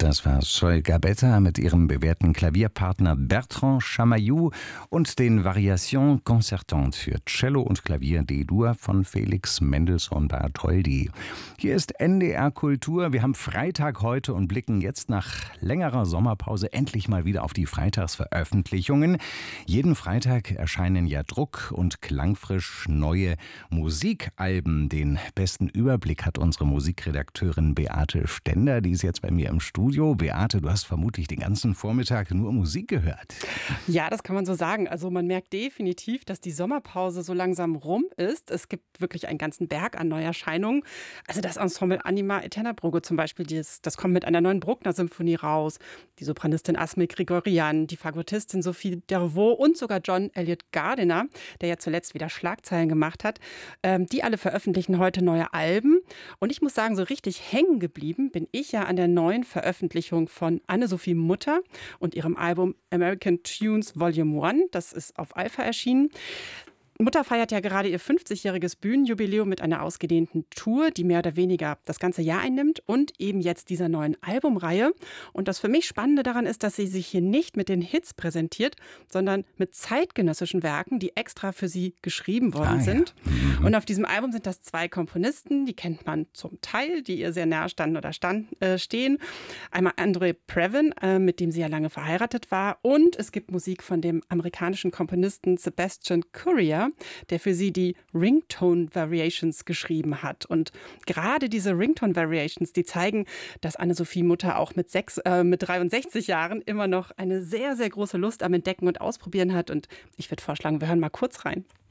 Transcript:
Das war Sol Gabetta mit ihrem bewährten Klavierpartner Bertrand Chamaillou und den Variations Concertantes für Cello und Klavier D-Dur von Felix Mendelssohn Bartholdy. Hier ist NDR Kultur. Wir haben Freitag heute und blicken jetzt nach längerer Sommerpause endlich mal wieder auf die Freitagsveröffentlichungen. Jeden Freitag erscheinen ja druck- und klangfrisch neue Musikalben. Den besten Überblick hat unsere Musikredakteurin Beate Stender, die ist jetzt bei mir im Studio. Beate, du hast vermutlich den ganzen Vormittag nur Musik gehört. Ja, das kann man so sagen. Also man merkt definitiv, dass die Sommerpause so langsam rum ist. Es gibt wirklich einen ganzen Berg an Neuerscheinungen. Also das Ensemble Anima Eterna Brugge zum Beispiel, das kommt mit einer neuen Bruckner-Symphonie raus. Die Sopranistin Asmik Grigorian, die Fagottistin Sophie Dervaux und sogar John Elliott Gardiner, der ja zuletzt wieder Schlagzeilen gemacht hat. Die alle veröffentlichen heute neue Alben. Und ich muss sagen, so richtig hängen geblieben bin ich ja an der neuen Veröffentlichung von Anne-Sophie Mutter und ihrem Album American Tunes Volume 1. Das ist auf Alpha erschienen. Mutter feiert ja gerade ihr 50-jähriges Bühnenjubiläum mit einer ausgedehnten Tour, die mehr oder weniger das ganze Jahr einnimmt und eben jetzt dieser neuen Albumreihe. Und das für mich Spannende daran ist, dass sie sich hier nicht mit den Hits präsentiert, sondern mit zeitgenössischen Werken, die extra für sie geschrieben worden sind. Ja. Und auf diesem Album sind das 2 Komponisten, die kennt man zum Teil, die ihr sehr nahe standen oder stehen. Einmal Andre Previn, mit dem sie ja lange verheiratet war. Und es gibt Musik von dem amerikanischen Komponisten Sebastian Courier, der für sie die Ringtone Variations geschrieben hat. Und gerade diese Ringtone Variations, die zeigen, dass Anne-Sophie Mutter auch mit 63 Jahren immer noch eine sehr, sehr große Lust am Entdecken und Ausprobieren hat. Und ich würde vorschlagen, wir hören mal kurz rein.